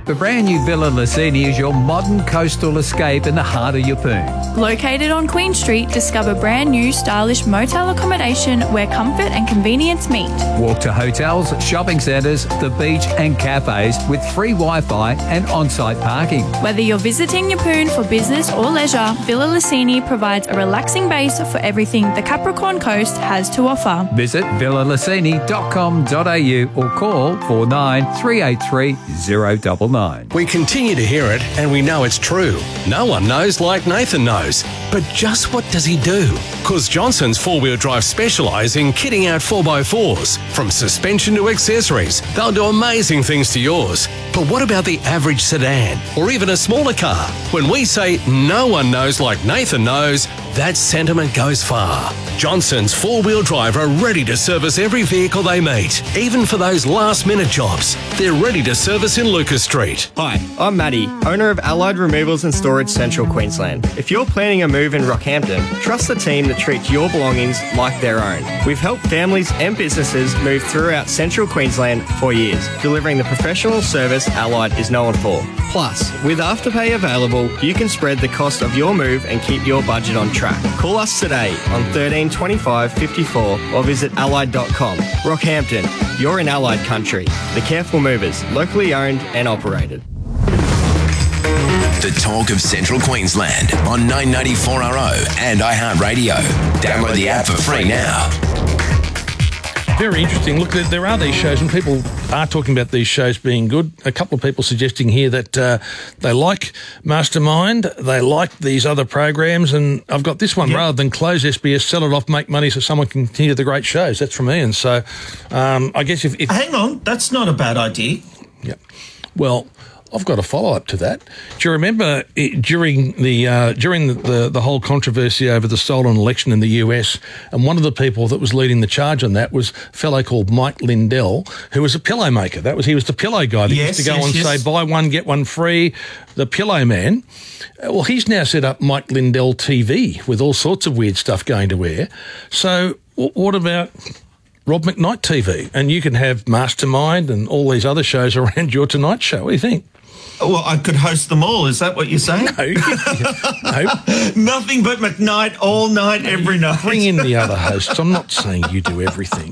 The brand new Villa Lucini is your modern coastal escape in the heart of Yeppoon. Located on Queen Street, discover brand new stylish motel accommodation where comfort and convenience meet. Walk to hotels, shopping centres, the beach and cafes with free Wi-Fi and on-site parking. Whether you're visiting Yeppoon for business or leisure, Villa Lucini provides a relaxing base for everything the Capricorn Coast has to offer. Visit villalucini.com.au or call 49 383 099. We continue to hear it and we know it's true. No one knows like Nathan knows. But just what does he do? Because Johnson's 4-wheel drive specialise in kitting out 4x4s. From suspension to accessories, they'll do amazing things to yours. But what about the average sedan or even a smaller car? When we say no one knows like Nathan knows, that sentiment goes far. Johnson's 4-wheel drive are ready to service every vehicle they meet, even for those last-minute jobs. They're ready to service in Lucas Street. Hi, I'm Matty, owner of Allied Removals and Storage Central Queensland. If you're planning a move in Rockhampton, trust the team that treats your belongings like their own. We've helped families and businesses move throughout Central Queensland for years, delivering the professional service Allied is known for. Plus, with Afterpay available, you can spread the cost of your move and keep your budget on track. Call us today on 13 25 54 or visit allied.com. Rockhampton, you're in Allied country. The Careful Movers, locally owned and operated. The talk of Central Queensland on 994RO and iHeartRadio. Download the app for free now. Very interesting. Look, there are these shows, and people are talking about these shows being good. A couple of people suggesting here that they like Mastermind, they like these other programs, and I've got this one. Yep. Rather than close SBS, sell it off, make money so someone can continue the great shows. That's from Ian. So I guess if... Hang on, that's not a bad idea. Yeah. Well, I've got a follow-up to that. Do you remember during the whole controversy over the stolen election in the US, and one of the people that was leading the charge on that was a fellow called Mike Lindell, who was a pillow maker. He was the pillow guy that used to go say, buy one, get one free, the pillow man. Well, he's now set up Mike Lindell TV with all sorts of weird stuff going to air. So what about Rob McKnight TV? And you can have Mastermind and all these other shows around your Tonight Show. What do you think? Well, I could host them all. Is that what you're saying? No. Nothing but McKnight all night, every night. Bring in the other hosts. I'm not saying you do everything.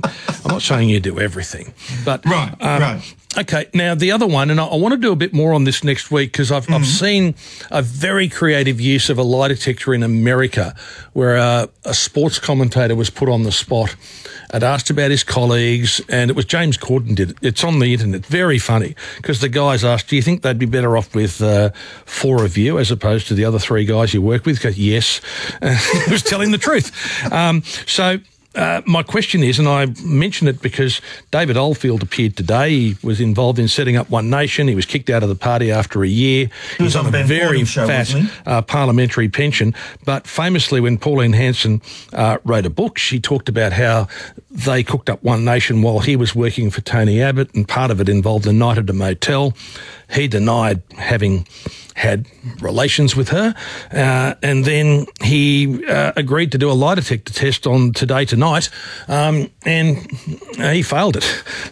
But Right. Okay, now the other one, and I want to do a bit more on this next week because I've seen a very creative use of a lie detector in America where a sports commentator was put on the spot and asked about his colleagues, and it was James Corden did it. It's on the internet. Very funny because the guys asked, do you think they'd be better off with 4 of you as opposed to the other 3 guys you work with? He goes, yes. He was telling the truth. My question is, and I mention it because David Oldfield appeared today. He was involved in setting up One Nation. He was kicked out of the party after a year. He was on a very fat parliamentary pension. But famously, when Pauline Hanson wrote a book, she talked about how they cooked up One Nation while he was working for Tony Abbott, and part of it involved a night at a motel. He denied having had relations with her, and then he agreed to do a lie detector test on Today Tonight, and he failed it.